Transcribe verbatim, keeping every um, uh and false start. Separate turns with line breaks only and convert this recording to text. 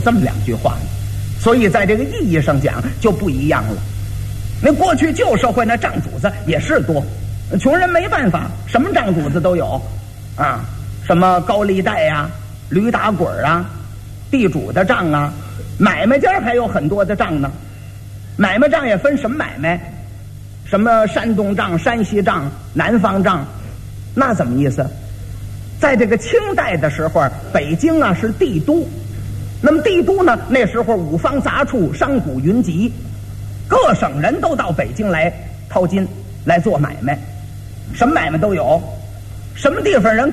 这么两句话呢。所以在这个意义上讲就不一样了。那过去旧社会那账主子也是多，穷人没办法，什么账主子都有啊，什么高利贷呀、啊、驴打滚啊、地主的账啊，买卖家还有很多的账呢。买卖账也分什么买卖，什么山东账、山西账、南方账，那怎么意思？在这个清代的时候，北京啊是帝都，那么帝都呢，那时候五方杂处，商贾云集，各省人都到北京来淘金来做买卖，什么买卖都有，什么地方人